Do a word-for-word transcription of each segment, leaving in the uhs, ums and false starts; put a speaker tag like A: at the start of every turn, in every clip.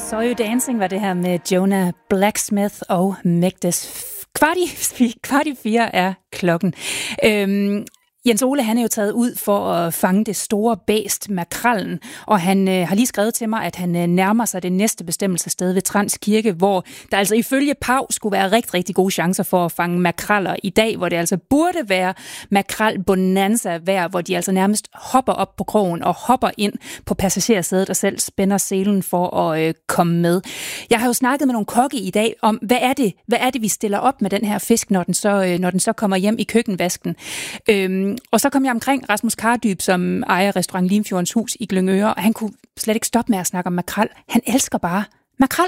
A: Så jo Dancing var det her med Jonah Blacksmith og Megdes. Kvart i, kvart i fire er klokken. Øhm, Jens Ole, han er jo taget ud for at fange det store bæst, makrallen, og han øh, har lige skrevet til mig, at han øh, nærmer sig det næste bestemmelsessted ved Trans Kirke, hvor der altså ifølge Pav skulle være rigtig, rigtig gode chancer for at fange makraller i dag, hvor det altså burde være makrel bonanza vejr, hvor de altså nærmest hopper op på krogen og hopper ind på passagersædet og selv spænder selen for at øh, komme med. Jeg har jo snakket med nogle kokke i dag om, hvad er det, hvad er det vi stiller op med den her fisk, når den så, øh, når den så kommer hjem i køkkenvasken. Øhm, Og så kom jeg omkring Rasmus Kardyb, som ejer restaurant Limfjordens Hus i Glyngøre, og han kunne slet ikke stoppe med at snakke om makrel. Han elsker bare makrel.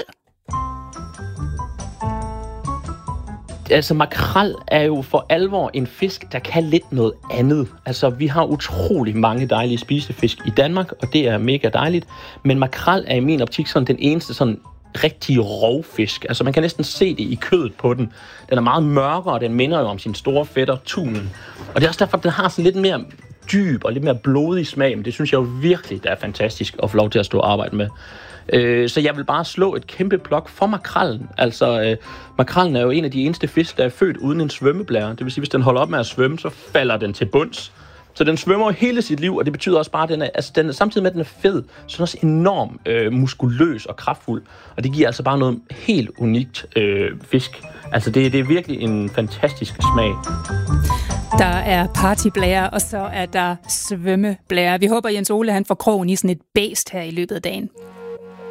B: Altså makrel er jo for alvor en fisk, der kan lidt noget andet. Altså vi har utrolig mange dejlige spisefisk i Danmark, og det er mega dejligt. Men makrel er i min optik sådan den eneste sådan rigtig rovfisk. Altså man kan næsten se det i kødet på den. Den er meget mørkere, og den minder jo om sin store fætter, tunen. Og det er også derfor, at den har sådan lidt mere dyb og lidt mere blodig smag. Men det synes jeg jo virkelig, der er fantastisk at få lov til at stå og arbejde med. Øh, så jeg vil bare slå et kæmpe blok for makrallen. Altså øh, makrallen er jo en af de eneste fisk, der er født uden en svømmeblære. Det vil sige, hvis den holder op med at svømme, så falder den til bunds. Så den svømmer hele sit liv, og det betyder også bare, at den er, altså den er, samtidig med, at den er fed, så er den også enormt øh, muskuløs og kraftfuld. Og det giver altså bare noget helt unikt øh, fisk. Altså det, det er virkelig en fantastisk smag.
A: Der er partyblære, og så er der svømmeblære. Vi håber, Jens Ole han får krogen i sådan et bæst her i løbet af dagen.